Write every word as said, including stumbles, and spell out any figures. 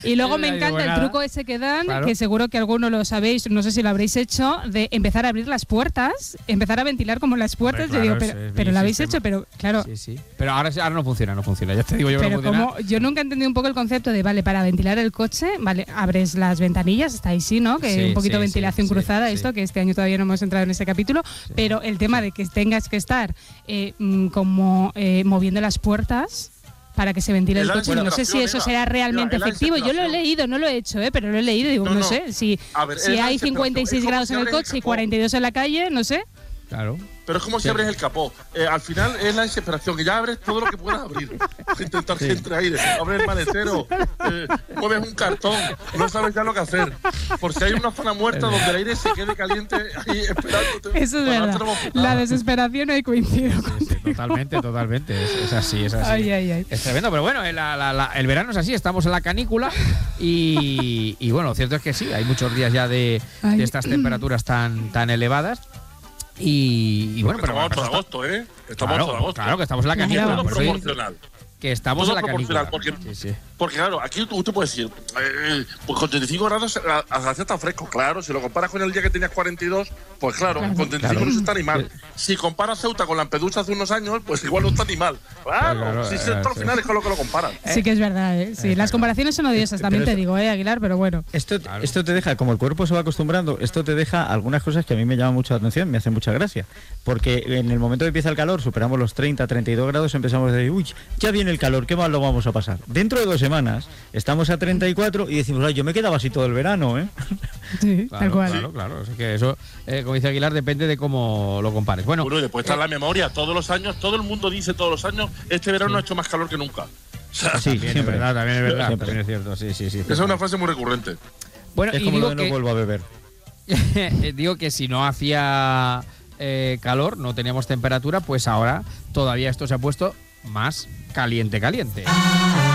Y luego me encanta el truco ese que dan, claro. que seguro que alguno lo sabéis, no sé si lo habréis hecho, de empezar a abrir las puertas, empezar a ventilar como las puertas. Hombre, claro, yo digo, pero, es, pero lo habéis sistema. hecho, pero claro. Sí, sí. Pero ahora, ahora no funciona, no funciona, ya te digo yo que pero no funciona. Como, yo nunca he entendido un poco el concepto de, vale, para ventilar el coche, vale, abres las ventanillas, está ahí sí, ¿no? Que sí, un poquito de sí, ventilación sí, cruzada, sí, esto, sí. que este año todavía no hemos entrado en ese capítulo, sí. pero el tema de que tengas que estar eh, como eh, moviendo las puertas para que se ventile el, el coche. No sé si eso será realmente mira, efectivo. Yo lo he leído, no lo he hecho, ¿eh? pero lo he leído y digo, no, no, no. sé, si, ver, si hay cincuenta y seis grados en el coche y cuarenta y dos en la calle, no sé. Claro. Pero es como sí. si abres el capó. Eh, al final es la desesperación, que ya abres todo lo que puedas abrir. Intentar sí. que entre aire. Abres el maletero, eh, mueves un cartón, no sabes ya lo que hacer. Por si hay una zona muerta donde el aire se quede caliente ahí esperándote. Eso es verdad. La desesperación ahí coincido. Sí, sí, totalmente, totalmente. Es, es así, es así. Ay, ay, ay. Es tremendo, pero bueno, la, la, la, el verano es así, estamos en la canícula y, y bueno, lo cierto es que sí, hay muchos días ya de, de estas temperaturas tan, tan elevadas. Y, y bueno, pero pero estamos todo agosto, ¿eh? Estamos claro, todo agosto. Claro, que estamos en la canícula. Todo proporcional. Que estamos todo en la canícula. Porque, sí, sí. porque claro, aquí tú, tú puedes decir, eh, pues con treinta y cinco grados hace tan fresco. Claro, si lo comparas con el día que tenías cuarenta y dos, pues claro, claro con treinta y cinco claro. no está ni mal. Sí. Si comparas Ceuta con Lampedusa hace unos años, pues igual no está ni mal. Claro, claro si eh, al final sí. es con lo que lo comparan. Sí que es verdad, ¿eh? Sí, eh, las comparaciones son odiosas, también te digo, ¿eh, Aguilar? Pero bueno. Esto, claro. esto te deja, como el cuerpo se va acostumbrando, esto te deja algunas cosas que a mí me llaman mucho la atención, me hacen mucha gracia. Porque en el momento que empieza el calor, superamos los treinta, treinta y dos grados, empezamos a decir, uy, ya viene el calor, qué mal lo vamos a pasar. Dentro de dos semanas estamos a treinta y cuatro y decimos, ay, yo me quedaba así todo el verano, ¿eh? Sí, claro, tal cual. Claro, claro. Es que eso, eh, como dice Aguilar, depende de cómo lo compares. Bueno, bueno y después está eh, la memoria. Todos los años, todo el mundo dice todos los años, este verano sí. ha hecho más calor que nunca. O sea, sí, también es verdad, también es verdad, también es cierto. Sí, sí, sí. Esa es una frase muy recurrente. Bueno, es y como digo lo de que, no vuelvo a beber. digo que si no hacía eh, calor, no teníamos temperatura, pues ahora todavía esto se ha puesto más caliente, caliente.